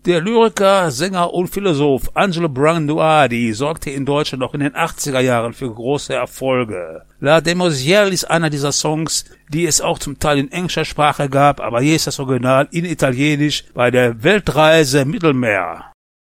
Der Lyriker, Sänger und Philosoph Angelo Branduardi sorgte in Deutschland noch in den 80er Jahren für große Erfolge. La Demoiselle ist einer dieser Songs, die es auch zum Teil in englischer Sprache gab, aber hier ist das Original in Italienisch bei der Weltreise Mittelmeer.